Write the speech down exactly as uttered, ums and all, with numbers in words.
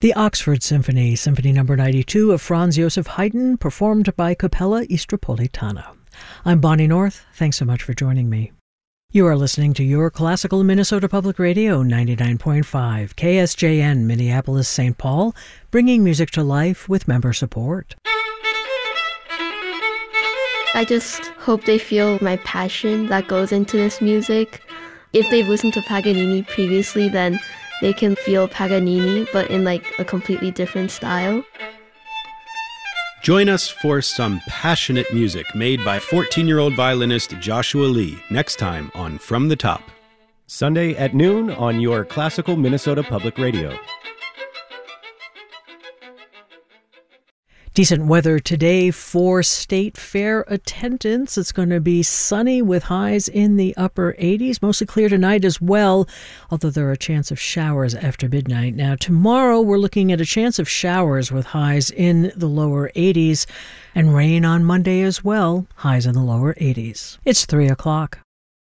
The Oxford Symphony, Symphony Number ninety-two of Franz Joseph Haydn, performed by Capella Istropolitana. I'm Bonnie North. Thanks so much for joining me. You are listening to Your Classical Minnesota Public Radio, ninety-nine point five, K S J N, Minneapolis, Saint Paul, bringing music to life with member support. I just hope they feel my passion that goes into this music. If they've listened to Paganini previously, then they can feel Paganini, but in like a completely different style. Join us for some passionate music made by fourteen-year-old violinist Joshua Lee next time on From the Top. Sunday at noon on Your Classical Minnesota Public Radio. Decent weather today for State Fair attendance. It's going to be sunny with highs in the upper eighties. Mostly clear tonight as well, although there are a chance of showers after midnight. Now, tomorrow we're looking at a chance of showers with highs in the lower eighties and rain on Monday as well, highs in the lower eighties. It's three o'clock.